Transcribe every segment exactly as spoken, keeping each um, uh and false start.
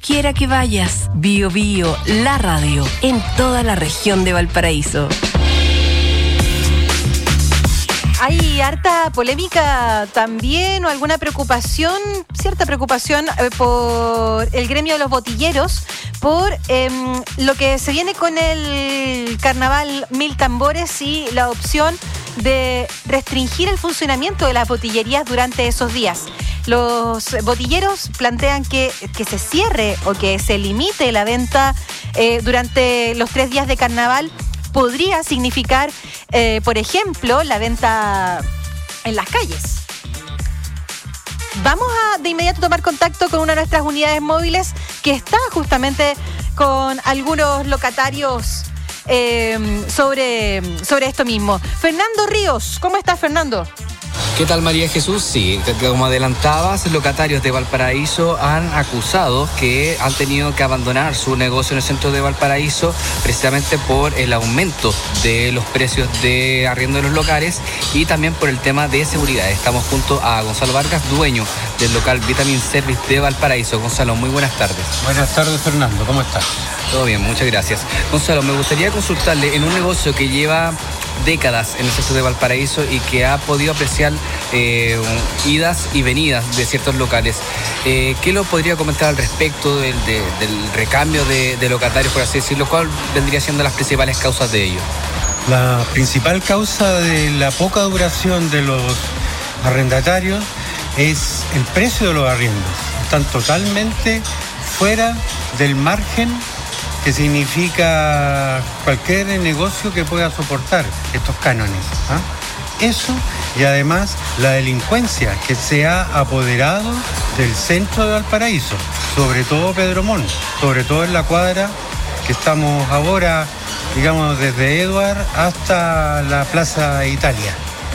quiera que vayas. Bio Bio, la radio, en toda la región de Valparaíso. ¿Hay harta polémica también o alguna preocupación, cierta preocupación eh, por el gremio de los botilleros, por eh, lo que se viene con el carnaval Mil Tambores y la opción de restringir el funcionamiento de las botillerías durante esos días? Los botilleros plantean que, que se cierre o que se limite la venta eh, durante los tres días de carnaval. Podría significar, eh, por ejemplo, la venta en las calles. Vamos a de inmediato tomar contacto con una de nuestras unidades móviles que está justamente con algunos locatarios eh, sobre, sobre esto mismo. Fernando Ríos, ¿cómo estás, Fernando? ¿Qué tal, María Jesús? Sí, como adelantabas, locatarios de Valparaíso han acusado que han tenido que abandonar su negocio en el centro de Valparaíso precisamente por el aumento de los precios de arriendo de los locales y también por el tema de seguridad. Estamos junto a Gonzalo Vargas, dueño del local Vitamin Service de Valparaíso. Gonzalo, muy buenas tardes. Buenas tardes, Fernando. ¿Cómo estás? Todo bien, muchas gracias. Gonzalo, me gustaría consultarle en un negocio que lleva décadas en el centro de Valparaíso y que ha podido apreciar eh, idas y venidas de ciertos locales. Eh, ¿Qué lo podría comentar al respecto del, de, del recambio de, de locatarios, por así decirlo? ¿Cuál vendría siendo las principales causas de ello? La principal causa de la poca duración de los arrendatarios es el precio de los arriendos. Están totalmente fuera del margen que significa cualquier negocio que pueda soportar estos cánones. ¿Ah? Eso, y además la delincuencia que se ha apoderado del centro de Valparaíso, sobre todo Pedro Montt, sobre todo en la cuadra que estamos ahora, digamos, desde Edward hasta la Plaza Italia.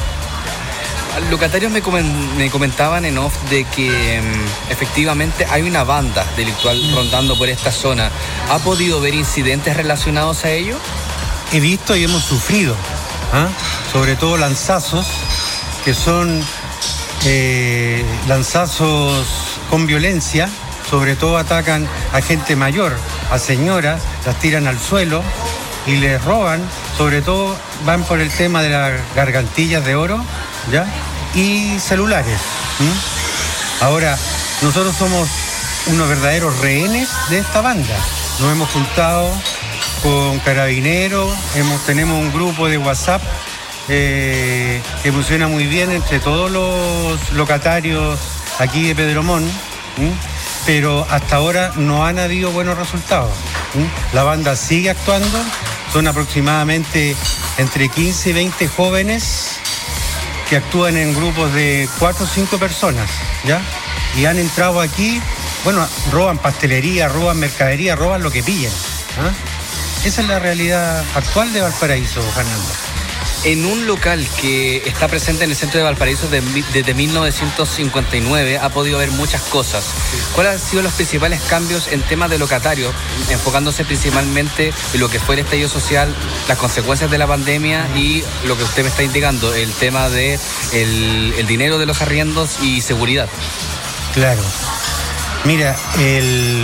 Locatarios me, comen, me comentaban en off de que um, efectivamente hay una banda delictual rondando por esta zona. ¿Ha podido ver incidentes relacionados a ello? He visto y hemos sufrido, ¿ah? sobre todo lanzazos, que son eh, lanzazos con violencia, sobre todo atacan a gente mayor, a señoras, las tiran al suelo y les roban, sobre todo van por el tema de las gargantillas de oro, ¿ya? Y celulares. ¿Mm? Ahora, nosotros somos unos verdaderos rehenes de esta banda. Nos hemos juntado con carabineros, hemos, tenemos un grupo de WhatsApp eh, que funciona muy bien entre todos los locatarios aquí de Pedro Montt, ¿Mm? pero hasta ahora no han habido buenos resultados. ¿Mm? La banda sigue actuando, son aproximadamente entre quince y veinte jóvenes que actúan en grupos de cuatro o cinco personas, ¿ya? Y han entrado aquí, bueno, roban pastelería, roban mercadería, roban lo que pillen. ¿Ah? Esa es la realidad actual de Valparaíso, Fernando. En un local que está presente en el centro de Valparaíso de, desde mil novecientos cincuenta y nueve ha podido haber muchas cosas. ¿Cuáles han sido los principales cambios en temas de locatarios, enfocándose principalmente en lo que fue el estallido social, las consecuencias de la pandemia y lo que usted me está indicando, el tema de el, el dinero de los arriendos y seguridad? Claro. Mira, el,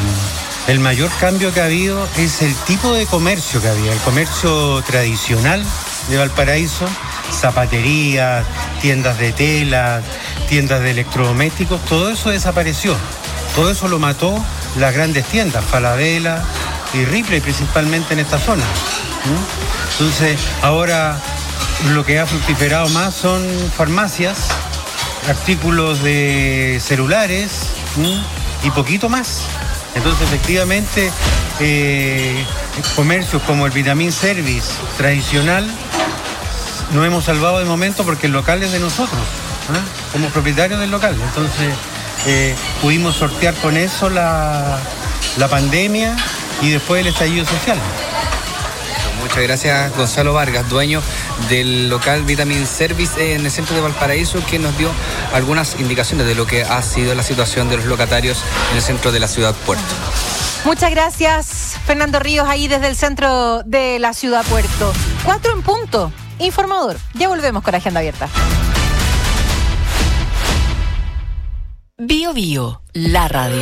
el mayor cambio que ha habido es el tipo de comercio que había, el comercio tradicional de Valparaíso, zapaterías, tiendas de tela, tiendas de electrodomésticos, todo eso desapareció. Todo eso lo mató las grandes tiendas, Falabella y Ripley, principalmente en esta zona. ¿Mm? Entonces, ahora lo que ha fructiferado más son farmacias, artículos de celulares, ¿Mm? y poquito más. Entonces, efectivamente, eh, comercios como el Vitamin Service tradicional nos hemos salvado de momento porque el local es de nosotros, ¿eh? Como propietarios del local. Entonces eh, pudimos sortear con eso la, la pandemia y después el estallido social. Muchas gracias, Gonzalo Vargas, dueño del local Vitamin Service en el centro de Valparaíso, que nos dio algunas indicaciones de lo que ha sido la situación de los locatarios en el centro de la ciudad Puerto. Muchas gracias, Fernando Ríos, ahí desde el centro de la ciudad Puerto. Cuatro en punto. Informador. Ya volvemos con Agenda Abierta. Bio Bio, la radio.